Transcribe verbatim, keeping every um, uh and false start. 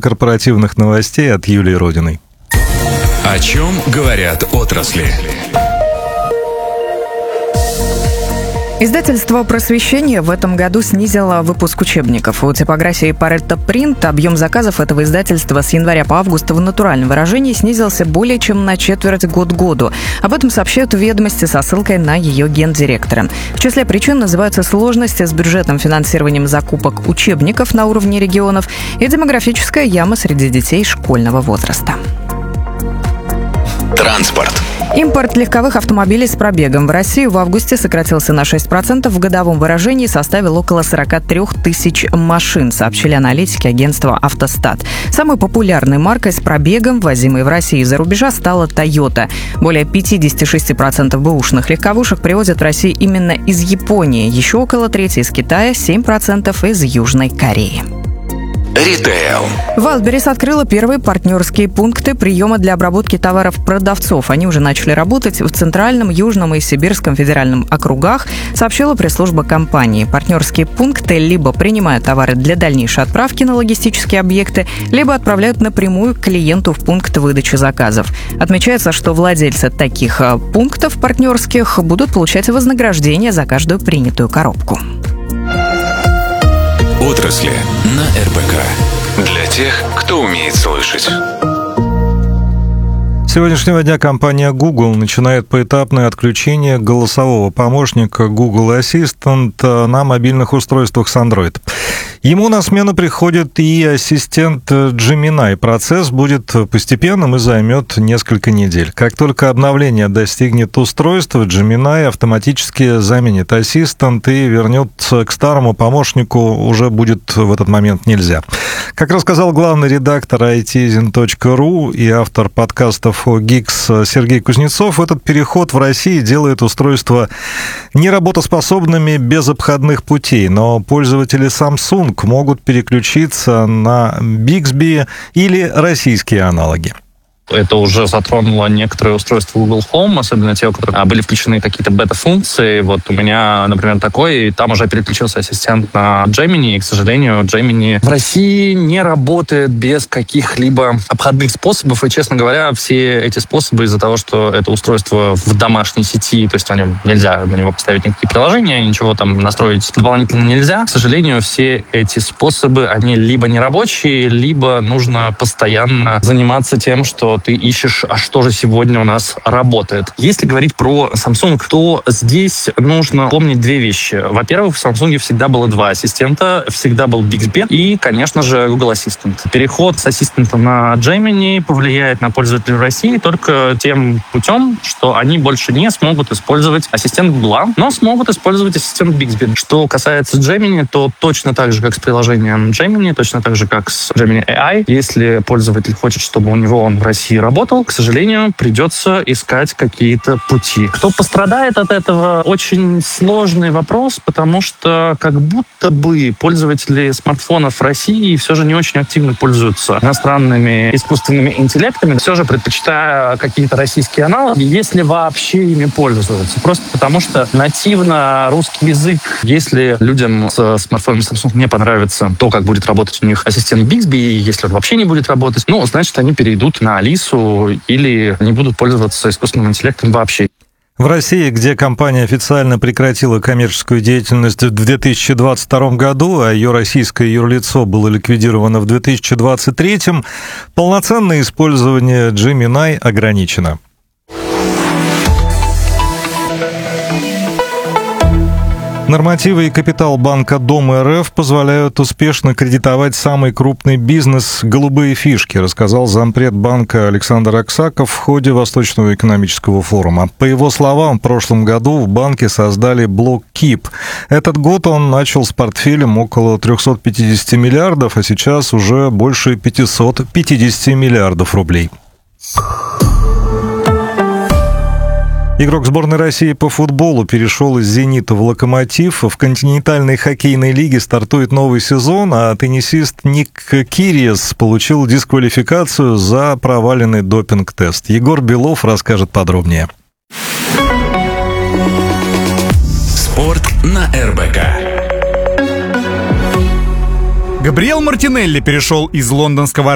корпоративных новостей от Юлии Родиной. О чем говорят отрасли? Издательство «Просвещение» в этом году снизило выпуск учебников. У типографии Pareto Print объем заказов этого издательства с января по август в натуральном выражении снизился более чем на четверть год к году. Об этом сообщают в ведомости со ссылкой на ее гендиректора. В числе причин называются сложности с бюджетным финансированием закупок учебников на уровне регионов и демографическая яма среди детей школьного возраста. Транспорт. Импорт легковых автомобилей с пробегом в Россию в августе сократился на шесть процентов, в годовом выражении составил около сорок три тысяч машин, сообщили аналитики агентства «Автостат». Самой популярной маркой с пробегом, возимой в Россию из-за рубежа, стала Toyota. Более пятьдесят шесть процентов бэушных легковушек привозят в Россию именно из Японии, еще около трети из Китая, семь процентов из Южной Кореи. Ритейл. Wildberries открыла первые партнерские пункты приема для обработки товаров продавцов. Они уже начали работать в Центральном, Южном и Сибирском федеральном округах, сообщила пресс-служба компании. Партнерские пункты либо принимают товары для дальнейшей отправки на логистические объекты, либо отправляют напрямую к клиенту в пункт выдачи заказов. Отмечается, что владельцы таких пунктов партнерских будут получать вознаграждение за каждую принятую коробку. Отрасли на эр бэ ка. Для тех, кто умеет слышать. С сегодняшнего дня компания Google начинает поэтапное отключение голосового помощника Google Assistant на мобильных устройствах с Android. Ему на смену приходит и ассистент Gemini. Процесс будет постепенным и займет несколько недель. Как только обновление достигнет устройства, Gemini автоматически заменит ассистент и вернет к старому помощнику уже будет в этот момент нельзя. Как рассказал главный редактор ай ти зен точка ру и автор подкастов о гикс Сергей Кузнецов, этот переход в России делает устройства неработоспособными без обходных путей, но пользователи Samsung могут переключиться на Bixby или российские аналоги. Это уже затронуло некоторые устройства Google Home, особенно те, у которых были включены какие-то бета-функции. Вот у меня, например, такой, и там уже переключился ассистент на Gemini, и, к сожалению, Gemini в России не работает без каких-либо обходных способов, и, честно говоря, все эти способы из-за того, что это устройство в домашней сети, то есть на нем нельзя на него поставить никакие приложения, ничего там настроить дополнительно нельзя. К сожалению, все эти способы, они либо нерабочие, либо нужно постоянно заниматься тем, что ты ищешь, а что же сегодня у нас работает. Если говорить про Samsung, то здесь нужно помнить две вещи. Во-первых, в Samsung всегда было два ассистента, всегда был Bixby и, конечно же, Google Assistant. Переход с ассистента на Gemini повлияет на пользователей в России только тем путем, что они больше не смогут использовать ассистент Google, но смогут использовать ассистент Bixby. Что касается Gemini, то точно так же, как с приложением Gemini, точно так же, как с Gemini эй ай, если пользователь хочет, чтобы у него он в России работал, к сожалению, придется искать какие-то пути. Кто пострадает от этого? Очень сложный вопрос, потому что как будто бы пользователи смартфонов в России все же не очень активно пользуются иностранными искусственными интеллектами, все же предпочитая какие-то российские аналоги, если вообще ими пользуются. Просто потому что нативно русский язык, если людям с смартфонами Samsung не понравится то, как будет работать у них ассистент Bixby, если он вообще не будет работать, ну, значит, они перейдут на Алису или не будут пользоваться искусственным интеллектом вообще. В России, где компания официально прекратила коммерческую деятельность в две тысячи двадцать втором году, а ее российское юрлицо было ликвидировано в две тысячи двадцать третьем, полноценное использование Gemini ограничено. Нормативы и капитал банка Дом эр эф позволяют успешно кредитовать самый крупный бизнес «Голубые фишки», рассказал зампред банка Александр Аксаков в ходе Восточного экономического форума. По его словам, в прошлом году в банке создали блок КИП. Этот год он начал с портфелем около триста пятьдесят миллиардов, а сейчас уже больше пятьсот пятьдесят миллиардов рублей. Игрок сборной России по футболу перешел из «Зенита» в «Локомотив». В континентальной хоккейной лиге стартует новый сезон, а теннисист Ник Кириас получил дисквалификацию за проваленный допинг-тест. Егор Белов расскажет подробнее. Спорт на эр бэ ка. Габриэл Мартинелли перешел из лондонского